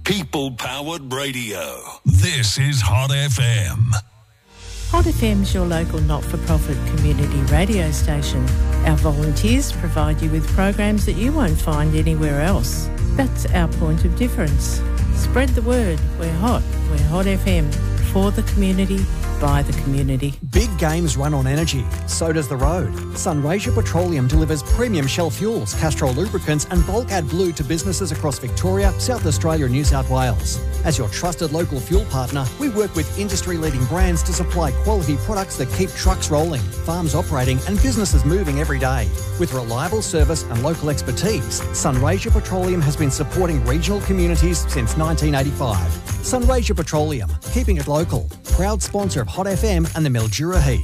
People-powered radio. This is Hot FM. Hot FM's your local not-for-profit community radio station. Our volunteers provide you with programs that you won't find anywhere else. That's our point of difference. Spread the word. We're Hot. We're Hot FM. For the community, by the community. Big games run on energy. So does the road. Sunraysia Petroleum delivers premium Shell fuels, Castrol lubricants and bulk AdBlue to businesses across Victoria, South Australia and New South Wales. As your trusted local fuel partner, we work with industry-leading brands to supply quality products that keep trucks rolling, farms operating and businesses moving every day. With reliable service and local expertise, Sunraysia Petroleum has been supporting regional communities since 1985. Sunraysia Petroleum, keeping it local. Proud sponsor of Hot FM and the Mildura Heat.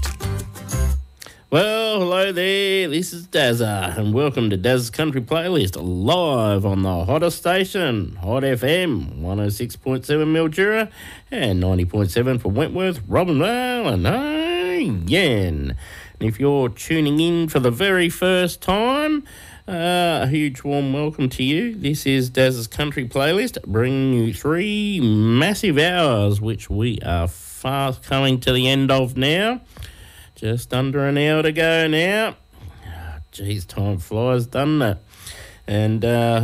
Well, hello there, this is Dazza, and welcome to Dazza's Country Playlist, live on the hottest station, Hot FM, 106.7 Mildura and 90.7 for Wentworth, Robinvale and Yen. And if you're tuning in for the very first time, a huge warm welcome to you. This is Dazza's Country Playlist, bringing you 3 massive hours, which we are fast coming to the end of now. Just under an hour to go now. Geez, time flies, doesn't it? And,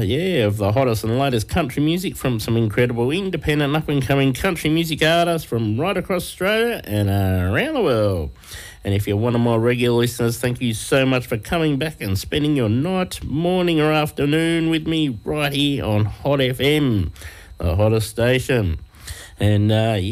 of the hottest and latest country music from some incredible independent up-and-coming country music artists from right across Australia and around the world. And if you're one of my regular listeners, thank you so much for coming back and spending your night, morning or afternoon with me right here on Hot FM, the hottest station. And,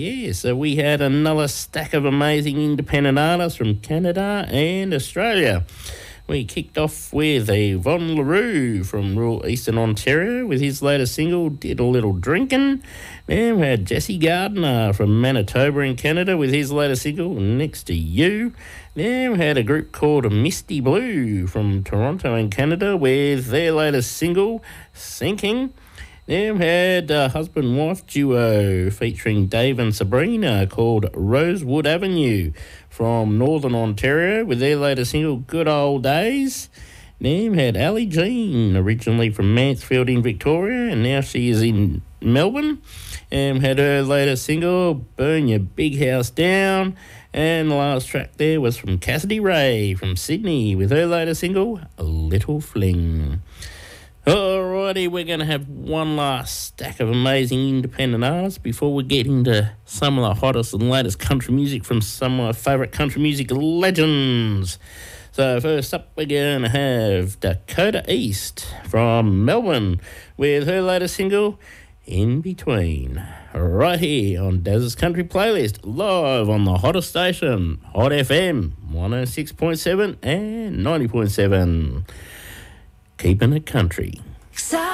so we had another stack of amazing independent artists from Canada and Australia. We kicked off with Yvonne LaRue from rural Eastern Ontario with his latest single, Did a Little Drinkin'. Then we had Jesse Gardner from Manitoba in Canada with his latest single, Next to You. Then we had a group called Misty Blue from Toronto in Canada with their latest single, Sinking. Then we had a husband-wife duo featuring Dave and Sabrina called Rosewood Avenue from Northern Ontario with their latest single, Good Old Days. Then we had Ali Jean, originally from Mansfield in Victoria, and now she is in Melbourne. And we had her latest single, Burn Your Big House Down. And the last track there was from Cassidy Ray from Sydney with her latest single, A Little Fling. Alrighty, we're going to have one last stack of amazing independent artists before we get into some of the hottest and latest country music from some of my favourite country music legends. So first up, we're going to have Dakota East from Melbourne with her latest single, In Between. Right here on Dazza's Country Playlist, live on the hottest station, Hot FM, 106.7 and 90.7. Keeping it country.